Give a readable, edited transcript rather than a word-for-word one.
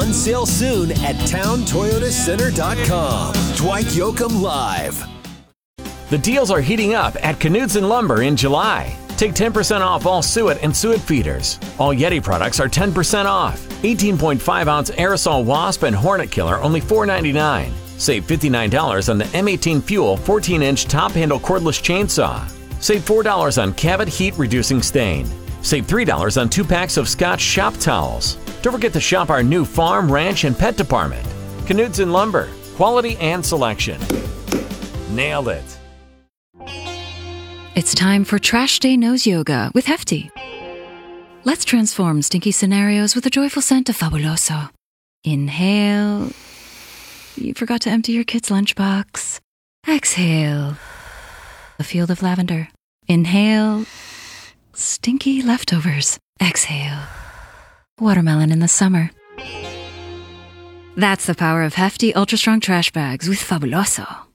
On sale soon at towntoyotacenter.com. Dwight Yoakam Live. The deals are heating up at Knudsen Lumber in July. Take 10% off all suet and suet feeders. All Yeti products are 10% off. 18.5-ounce aerosol wasp and hornet killer only $4.99. Save $59 on the M18 Fuel 14-inch top-handle cordless chainsaw. Save $4 on Cabot Heat Reducing Stain. Save $3 on 2 packs of Scotch shop towels. Don't forget to shop our new farm, ranch, and pet department. Knudsen Lumber. Quality and selection. Nailed it. It's time for Trash Day Nose Yoga with Hefty. Let's transform stinky scenarios with a joyful scent of Fabuloso. Inhale. You forgot to empty your kid's lunchbox. Exhale. A field of lavender. Inhale. Stinky leftovers. Exhale. Watermelon in the summer. That's the power of Hefty Ultra Strong Trash Bags with Fabuloso.